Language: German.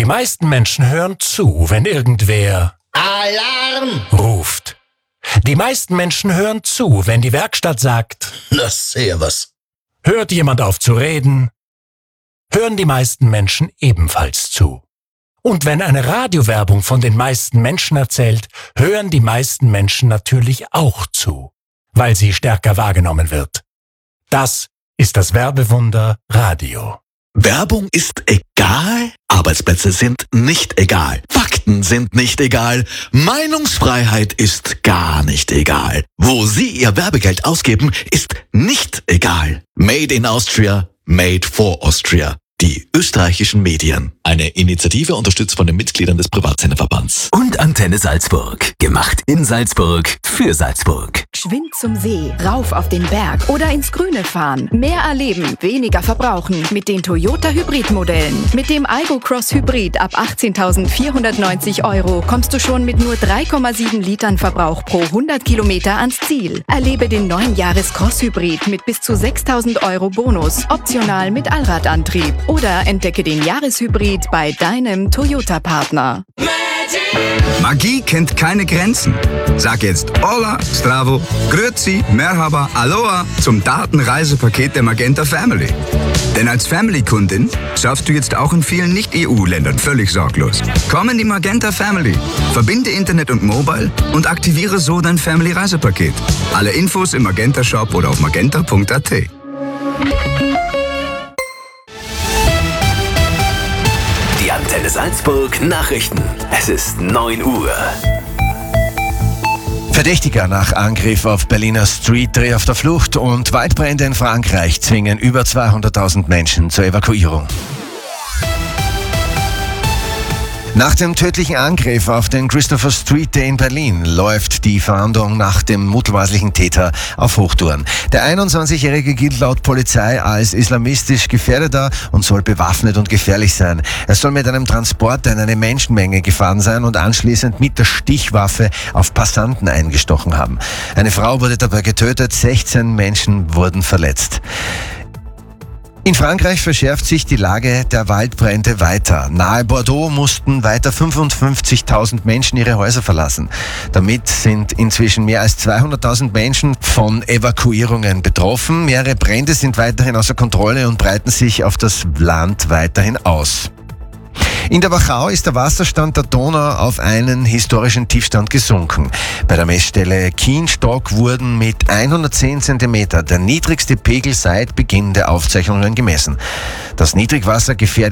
Die meisten Menschen hören zu, wenn irgendwer Alarm! ruft. Die meisten Menschen hören zu, wenn die Werkstatt sagt, Na, servus. hört jemand auf zu reden, hören die meisten Menschen ebenfalls zu. Und wenn eine Radiowerbung von den meisten Menschen erzählt, hören die meisten Menschen natürlich auch zu, weil sie stärker wahrgenommen wird. Das ist das Werbewunder Radio. Werbung ist egal, Arbeitsplätze sind nicht egal, Fakten sind nicht egal, Meinungsfreiheit ist gar nicht egal. Wo Sie Ihr Werbegeld ausgeben, ist nicht egal. Made in Austria, made for Austria. Die österreichischen Medien. Eine Initiative unterstützt von den Mitgliedern des Privatsenderverbands. Und Antenne Salzburg. Gemacht in Salzburg für Salzburg. Geschwind zum See, rauf auf den Berg oder ins Grüne fahren. Mehr erleben, weniger verbrauchen mit den Toyota Hybrid-Modellen. Mit dem Aygo Cross Hybrid ab 18.490 € kommst du schon mit nur 3,7 Litern Verbrauch pro 100 Kilometer ans Ziel. Erlebe den neuen Jahres Cross Hybrid mit bis zu 6.000 € Bonus, optional mit Allradantrieb. Oder entdecke den Jahreshybrid bei deinem Toyota-Partner. Magie kennt keine Grenzen. Sag jetzt Hola, Stravo, Grüezi, Merhaba, Aloha zum Datenreisepaket der Magenta Family. Denn als Family-Kundin surfst du jetzt auch in vielen Nicht-EU-Ländern völlig sorglos. Komm in die Magenta Family, verbinde Internet und Mobile und aktiviere so dein Family-Reisepaket. Alle Infos im Magenta-Shop oder auf magenta.at. Die Antenne Salzburg Nachrichten. Es ist 9 Uhr. Verdächtiger nach Angriff auf Berliner Street-Dreh auf der Flucht und Waldbrände in Frankreich zwingen über 200.000 Menschen zur Evakuierung. Nach dem tödlichen Angriff auf den Christopher Street Day in Berlin läuft die Fahndung nach dem mutmaßlichen Täter auf Hochtouren. Der 21-Jährige gilt laut Polizei als islamistisch Gefährdeter und soll bewaffnet und gefährlich sein. Er soll mit einem Transporter in eine Menschenmenge gefahren sein und anschließend mit der Stichwaffe auf Passanten eingestochen haben. Eine Frau wurde dabei getötet, 16 Menschen wurden verletzt. In Frankreich verschärft sich die Lage der Waldbrände weiter. Nahe Bordeaux mussten weiter 55.000 Menschen ihre Häuser verlassen. Damit sind inzwischen mehr als 200.000 Menschen von Evakuierungen betroffen. Mehrere Brände sind weiterhin außer Kontrolle und breiten sich auf das Land weiterhin aus. In der Wachau ist der Wasserstand der Donau auf einen historischen Tiefstand gesunken. Bei der Messstelle Kienstock wurden mit 110 cm der niedrigste Pegel seit Beginn der Aufzeichnungen gemessen. Das Niedrigwasser gefährdet